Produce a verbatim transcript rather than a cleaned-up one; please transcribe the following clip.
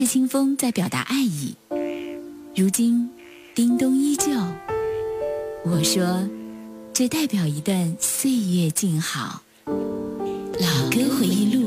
是清风在表达爱意。如今叮咚依旧，我说这代表一段岁月静好。老歌回忆录。